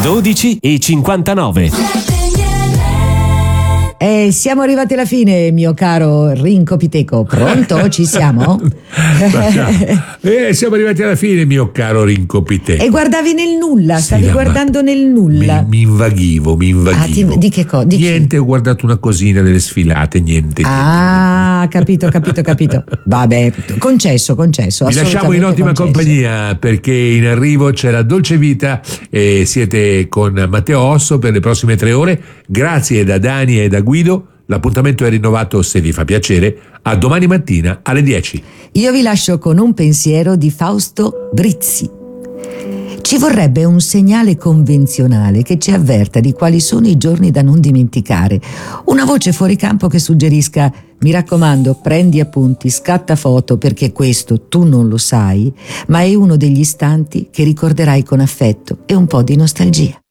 12:59. Siamo arrivati alla fine, mio caro Rinco Piteco. Pronto? Ci siamo? Siamo arrivati alla fine, mio caro Rinco Piteco. E guardavi nel nulla, stavi guardando nel nulla. Mi invaghivo. Di che cosa? Niente, ho guardato una cosina delle sfilate, niente. Capito. Vabbè, concesso. Vi lasciamo in ottima compagnia, perché in arrivo c'è la Dolce Vita e siete con Matteo Osso per le prossime 3 ore. Grazie da Dani e da Guido. L'appuntamento è rinnovato, se vi fa piacere, a domani mattina alle 10. Io vi lascio con un pensiero di Fausto Brizzi. Ci vorrebbe un segnale convenzionale che ci avverta di quali sono i giorni da non dimenticare. Una voce fuori campo che suggerisca: mi raccomando, prendi appunti, scatta foto, perché questo tu non lo sai, ma è uno degli istanti che ricorderai con affetto e un po' di nostalgia.